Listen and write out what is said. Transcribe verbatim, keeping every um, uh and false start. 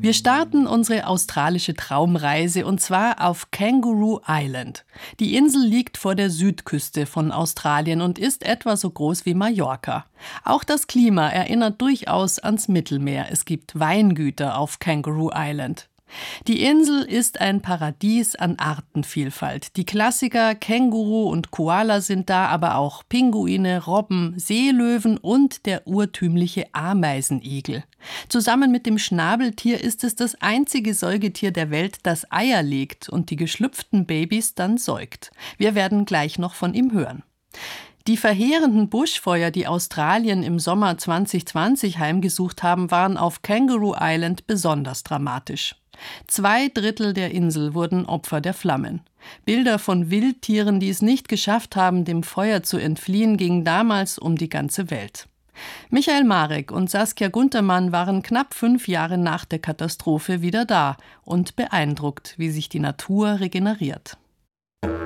Wir starten unsere australische Traumreise und zwar auf Kangaroo Island. Die Insel liegt vor der Südküste von Australien und ist etwa so groß wie Mallorca. Auch das Klima erinnert durchaus ans Mittelmeer. Es gibt Weingüter auf Kangaroo Island. Die Insel ist ein Paradies an Artenvielfalt. Die Klassiker Känguru und Koala sind da, aber auch Pinguine, Robben, Seelöwen und der urtümliche Ameisenigel. Zusammen mit dem Schnabeltier ist es das einzige Säugetier der Welt, das Eier legt und die geschlüpften Babys dann säugt. Wir werden gleich noch von ihm hören. Die verheerenden Buschfeuer, die Australien im Sommer zwanzig zwanzig heimgesucht haben, waren auf Kangaroo Island besonders dramatisch. Zwei Drittel der Insel wurden Opfer der Flammen. Bilder von Wildtieren, die es nicht geschafft haben, dem Feuer zu entfliehen, gingen damals um die ganze Welt. Michael Marek und Saskia Guntermann waren knapp fünf Jahre nach der Katastrophe wieder da und beeindruckt, wie sich die Natur regeneriert.